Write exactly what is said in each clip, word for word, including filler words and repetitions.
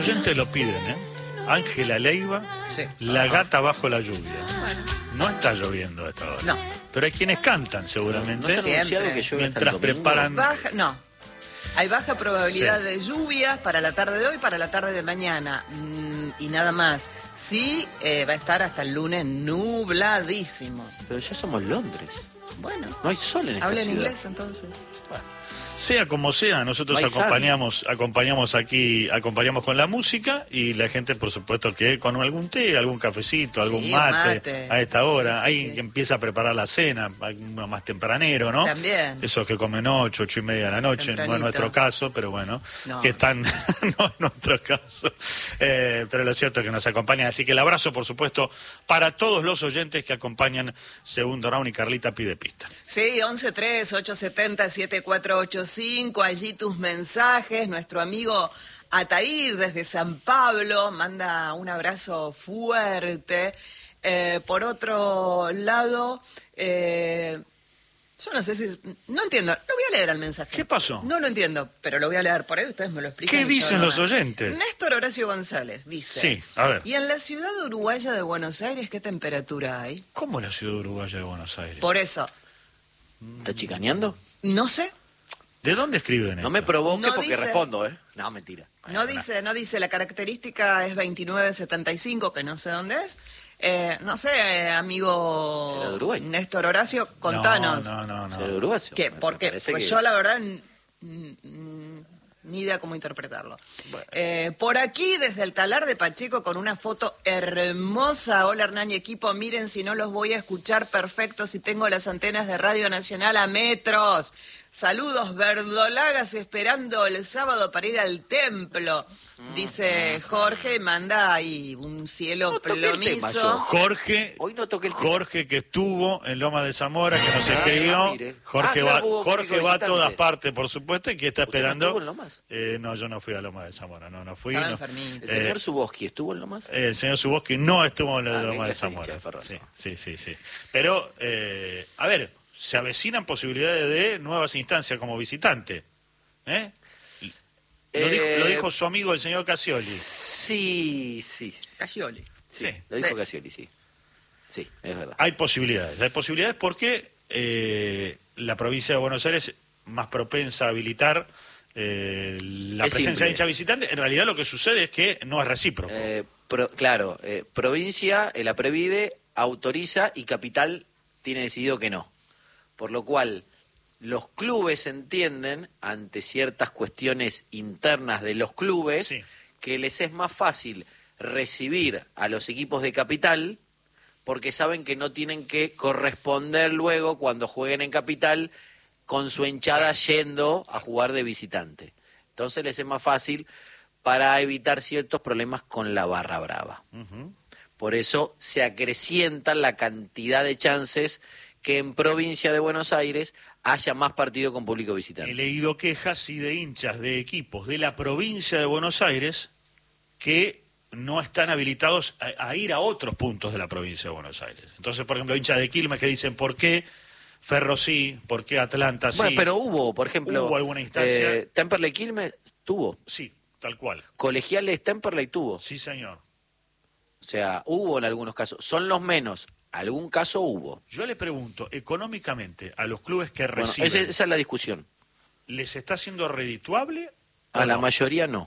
Los oyentes lo piden, ¿eh? Ángela Leiva, sí. La gata bajo la lluvia. Bueno. No está lloviendo a esta hora. No. Pero hay quienes cantan seguramente. No, no que mientras preparan. Baja, no. Hay baja probabilidad sí. de lluvias para la tarde de hoy, para la tarde de mañana. Mm, y nada más. Sí, eh, va a estar hasta el lunes nubladísimo. Pero ya somos Londres. Bueno. No hay sol en esta Hablen ciudad. inglés entonces. Bueno. Sea como sea, nosotros acompañamos, acompañamos aquí, acompañamos con la música y la gente, por supuesto, que con algún té, algún cafecito, algún sí, mate, mate a esta hora. sí, sí, Hay sí. que empieza a preparar la cena, hay uno más tempranero, ¿no? También. Esos que comen ocho, ocho y media de la noche, Tempranito. No es nuestro caso, pero bueno, no. que están, no es nuestro caso. Eh, pero lo cierto es que nos acompañan, así que el abrazo, por supuesto, para todos los oyentes que acompañan Segundo Round y Carlita pide pista. Sí, once tres, ocho siete cero, siete cuatro ocho cinco, allí tus mensajes. Nuestro amigo Atair desde San Pablo manda un abrazo fuerte. Eh, por otro lado, eh, yo no sé si... No entiendo, no voy a leer el mensaje. ¿Qué pasó? No lo entiendo, pero lo voy a leer por ahí, ustedes me lo explican. ¿Qué dicen los oyentes? Néstor Horacio González dice... Sí, a ver. ¿Y en la ciudad uruguaya de Buenos Aires qué temperatura hay? ¿Cómo la ciudad uruguaya de Buenos Aires? Por eso. ¿Está chicaneando? No sé. ¿De dónde escriben esto? No me provoque no porque dice, respondo, ¿eh? No, mentira. No dice, no dice, la característica es veintinueve setenta y cinco, que no sé dónde es. Eh, no sé, eh, amigo Néstor Horacio, contanos. No, no, no. no. ¿De Uruguay? ¿Qué? ¿Por qué? Pues que... yo la verdad n- n- ni idea cómo interpretarlo. Bueno. Eh, por aquí, desde el Talar de Pacheco, con una foto hermosa. Hola Hernán y equipo, miren si no los voy a escuchar perfecto si tengo las antenas de Radio Nacional a metros. Saludos verdolagas esperando el sábado para ir al templo, dice Jorge, manda ahí un cielo no plomizo. Tema, Jorge, Hoy no toqué el Jorge que estuvo en Loma de Zamora, que nos escribió. Ah, Jorge ah, va, claro, Jorge va a todas partes, por supuesto, y que está esperando. ¿Estuvo en Lomas? Eh, no, yo no fui a Loma de Zamora, no, no fui. Estaba no. enfermito. ¿El señor Eh, Suboski estuvo en Lomas? Eh, el señor Suboski no estuvo en la ah, Loma de Zamora. Sí, sí, sí, sí. Pero, eh, a ver, se avecinan posibilidades de nuevas instancias como visitante. ¿Eh? Lo, eh, dijo, lo dijo su amigo el señor Casioli. Sí, sí. Casioli. Sí, sí. Lo dijo ¿Ves? Casioli, sí. Sí, es verdad. Hay posibilidades, hay posibilidades porque eh, la provincia de Buenos Aires es más propensa a habilitar eh, la es presencia simple. de hincha visitante. En realidad lo que sucede es que no es recíproco. Eh, pro, claro, eh, provincia, eh, la Previde autoriza y Capital tiene decidido que no. Por lo cual, los clubes entienden, ante ciertas cuestiones internas de los clubes, Sí. que les es más fácil recibir a los equipos de Capital porque saben que no tienen que corresponder luego cuando jueguen en Capital con su hinchada yendo a jugar de visitante. Entonces les es más fácil para evitar ciertos problemas con la barra brava. Uh-huh. Por eso se acrecienta la cantidad de chances que en provincia de Buenos Aires haya más partido con público visitante. He leído quejas y de hinchas de equipos de la provincia de Buenos Aires que no están habilitados a, a ir a otros puntos de la provincia de Buenos Aires. Entonces, por ejemplo, hinchas de Quilmes que dicen ¿por qué Ferro sí? ¿Por qué Atlanta sí? Bueno, pero hubo, por ejemplo... ¿Hubo alguna instancia? Eh, Temperley Quilmes tuvo. Sí, tal cual. Colegiales Temperley tuvo. Sí, señor. O sea, hubo en algunos casos. Son los menos. Algún caso hubo. Yo le pregunto, económicamente, a los clubes que Bueno, reciben, esa, esa es la discusión. ¿les está siendo redituable? A la no? mayoría no.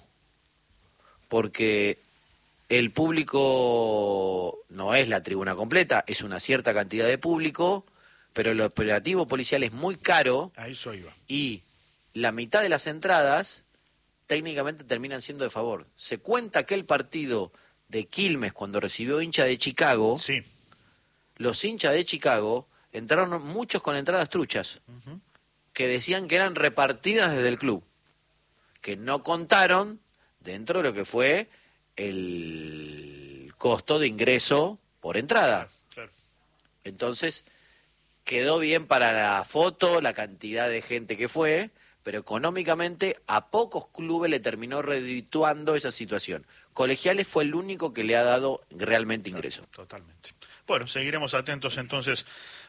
Porque el público no es la tribuna completa, es una cierta cantidad de público, pero el operativo policial es muy caro. A eso iba. Y la mitad de las entradas técnicamente terminan siendo de favor. Se cuenta que el partido de Quilmes, cuando recibió hincha de Chicago, Sí. los hinchas de Chicago entraron muchos con entradas truchas, Uh-huh. que decían que eran repartidas desde el club, que no contaron dentro de lo que fue el costo de ingreso por entrada. Claro, claro. Entonces, quedó bien para la foto, la cantidad de gente que fue, pero económicamente a pocos clubes le terminó redituando esa situación. Colegiales fue el único que le ha dado realmente ingreso. Claro, totalmente. Bueno, seguiremos atentos entonces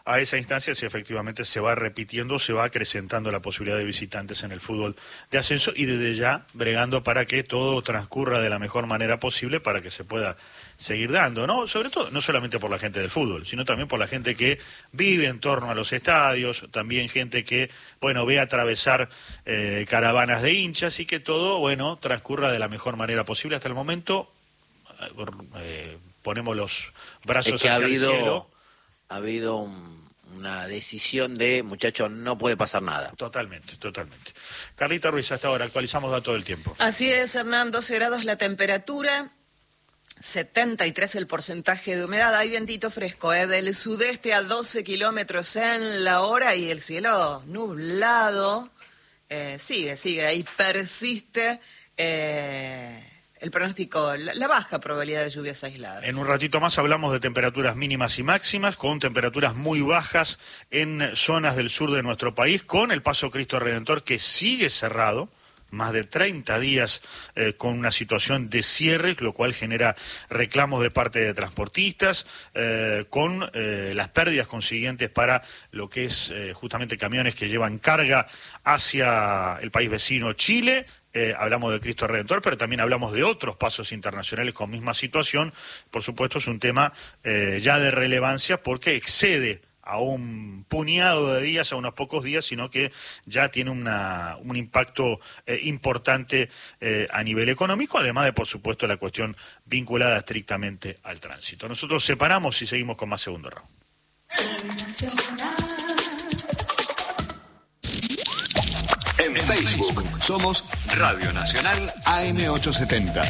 a esa instancia si efectivamente se va repitiendo, se va acrecentando la posibilidad de visitantes en el fútbol de ascenso y desde ya bregando para que todo transcurra de la mejor manera posible para que se pueda seguir dando, ¿no? Sobre todo, no solamente por la gente del fútbol, sino también por la gente que vive en torno a los estadios, también gente que, bueno, ve atravesar eh, caravanas de hinchas y que todo, bueno, transcurra de la mejor manera posible. Hasta el momento, eh, ponemos los brazos es que hacia ha habido, el cielo. Ha habido un, una decisión de, muchachos, no puede pasar nada. Totalmente, totalmente. Carlita Ruiz, hasta ahora actualizamos datos del tiempo. Así es, Hernán, doce grados la temperatura. setenta y tres el porcentaje de humedad, hay vientito fresco, ¿eh? Del sudeste a doce kilómetros en la hora y el cielo nublado, eh, sigue, sigue, ahí persiste eh, el pronóstico, la, la baja probabilidad de lluvias aisladas. En un ratito más hablamos de temperaturas mínimas y máximas, con temperaturas muy bajas en zonas del sur de nuestro país, con el Paso Cristo Redentor que sigue cerrado, más de treinta días eh, con una situación de cierre, lo cual genera reclamos de parte de transportistas, eh, con eh, las pérdidas consiguientes para lo que es eh, justamente camiones que llevan carga hacia el país vecino Chile. Eh, hablamos de Cristo Redentor, pero también hablamos de otros pasos internacionales con misma situación. Por supuesto, es un tema eh, ya de relevancia porque excede a un puñado de días, a unos pocos días, sino que ya tiene una, un impacto eh, importante eh, a nivel económico, además de, por supuesto, la cuestión vinculada estrictamente al tránsito. Nosotros separamos y seguimos con más Segundo Round. En Facebook somos Radio Nacional A M ochocientos setenta.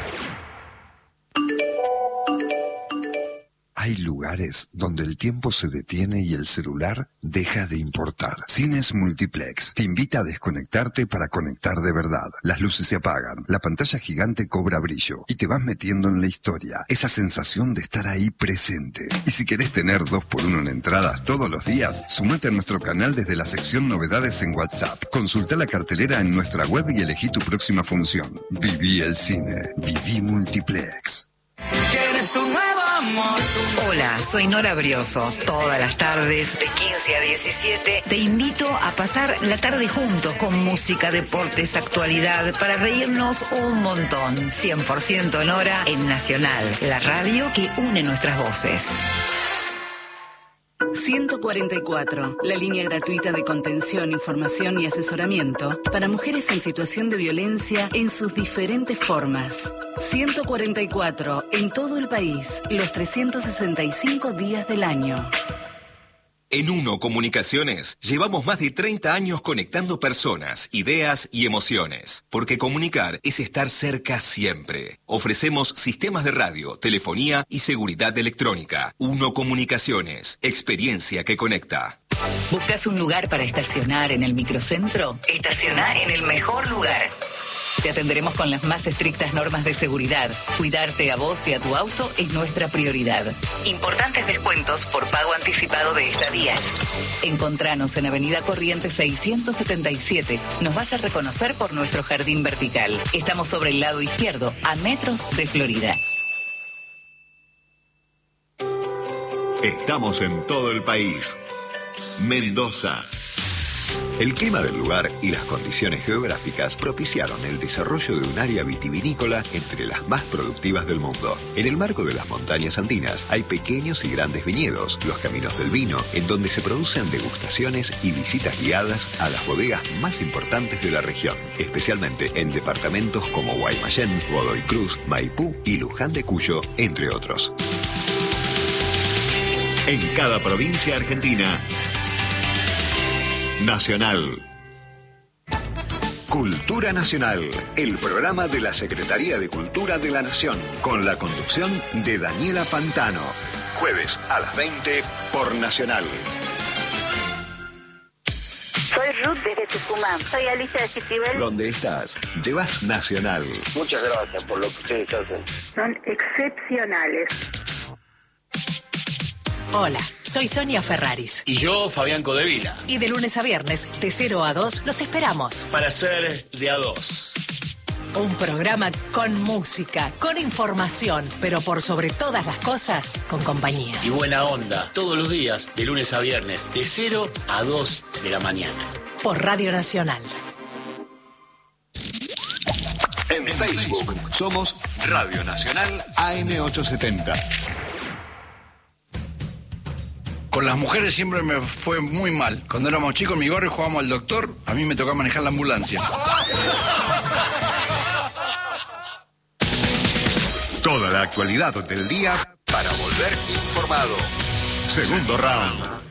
Hay lugares donde el tiempo se detiene y el celular deja de importar. Cines Multiplex te invita a desconectarte para conectar de verdad. Las luces se apagan, la pantalla gigante cobra brillo y te vas metiendo en la historia. Esa sensación de estar ahí presente. Y si querés tener dos por uno en entradas todos los días, sumate a nuestro canal desde la sección Novedades en WhatsApp. Consulta la cartelera en nuestra web y elegí tu próxima función. Viví el cine. Viví Multiplex. ¿Quieres tu nuevo amor? Hola, soy Nora Brioso. Todas las tardes, de quince a diecisiete, te invito a pasar la tarde juntos con música, deportes, actualidad, para reírnos un montón. cien por ciento Nora en Nacional, la radio que une nuestras voces. ciento cuarenta y cuatro, la línea gratuita de contención, información y asesoramiento para mujeres en situación de violencia en sus diferentes formas. ciento cuarenta y cuatro, en todo el país, los trescientos sesenta y cinco días del año. En Uno Comunicaciones llevamos más de treinta años conectando personas, ideas y emociones, porque comunicar es estar cerca siempre. Ofrecemos sistemas de radio, telefonía y seguridad electrónica. Uno Comunicaciones, experiencia que conecta. ¿Buscas un lugar para estacionar en el microcentro? Estaciona en el mejor lugar. Te atenderemos con las más estrictas normas de seguridad. Cuidarte a vos y a tu auto es nuestra prioridad. Importantes descuentos por pago anticipado de estadías. Encontranos en Avenida Corrientes seiscientos setenta y siete. Nos vas a reconocer por nuestro jardín vertical. Estamos sobre el lado izquierdo, a metros de Florida. Estamos en todo el país. Mendoza. El clima del lugar y las condiciones geográficas propiciaron el desarrollo de un área vitivinícola entre las más productivas del mundo. En el marco de las montañas andinas hay pequeños y grandes viñedos, los caminos del vino, en donde se producen degustaciones y visitas guiadas a las bodegas más importantes de la región, especialmente en departamentos como Guaymallén, Godoy Cruz, Maipú y Luján de Cuyo, entre otros. En cada provincia argentina, Nacional. Cultura Nacional, el programa de la Secretaría de Cultura de la Nación, con la conducción de Daniela Pantano. Jueves a las veinte por Nacional. Soy Ruth desde Tucumán. Soy Alicia de Citibel. ¿Dónde estás? Llevas Nacional. Muchas gracias por lo que ustedes hacen. Son excepcionales. Hola, soy Sonia Ferraris. Y yo, Fabián Codevila. Y de lunes a viernes, de cero a dos, los esperamos. Para ser de a dos. Un programa con música, con información, pero por sobre todas las cosas, con compañía. Y buena onda, todos los días, de lunes a viernes, de cero a dos de la mañana. Por Radio Nacional. En Facebook somos Radio Nacional A M ochocientos setenta. Con las mujeres siempre me fue muy mal. Cuando éramos chicos en mi barrio jugábamos al doctor, a mí me tocaba manejar la ambulancia. Toda la actualidad del día para volver informado. Segundo round.